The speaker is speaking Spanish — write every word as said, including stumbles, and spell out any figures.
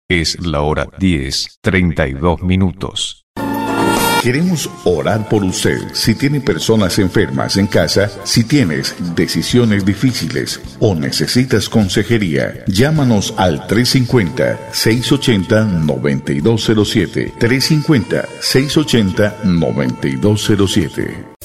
Es la hora diez, treinta y dos minutos. Queremos orar por usted. Si tiene personas enfermas en casa, si tienes decisiones difíciles o necesitas consejería, llámanos al tres cinco cero, seis ocho cero, nueve dos cero siete. tres cinco cero, seis ocho cero, nueve dos cero siete.